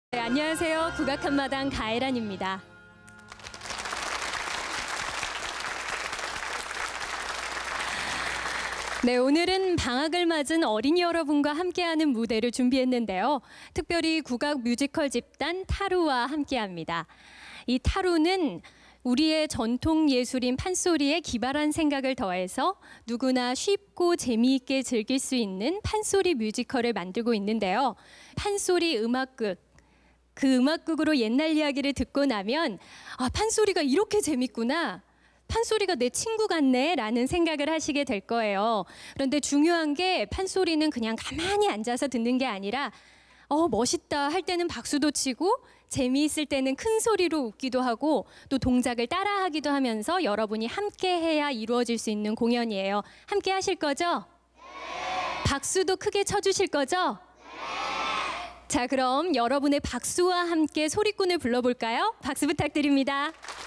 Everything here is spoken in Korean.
네, 안녕하세요. 국악 한마당 가혜란입니다. 네, 오늘은 방학을 맞은 어린이 여러분과 함께하는 무대를 준비했는데요. 특별히 국악 뮤지컬 집단 타루와 함께합니다. 이 타루는 우리의 전통 예술인 판소리에 기발한 생각을 더해서 누구나 쉽고 재미있게 즐길 수 있는 판소리 뮤지컬을 만들고 있는데요. 판소리 음악극, 그 음악극으로 옛날 이야기를 듣고 나면 판소리가 이렇게 재밌구나. 판소리가 내 친구 같네 라는 생각을 하시게 될 거예요. 그런데 중요한 게 판소리는 그냥 가만히 앉아서 듣는 게 아니라 멋있다 할 때는 박수도 치고 재미있을 때는 큰 소리로 웃기도 하고 또 동작을 따라하기도 하면서 여러분이 함께 해야 이루어질 수 있는 공연이에요. 함께 하실 거죠? 네. 박수도 크게 쳐주실 거죠? 네. 자, 그럼 여러분의 박수와 함께 소리꾼을 불러볼까요? 박수 부탁드립니다.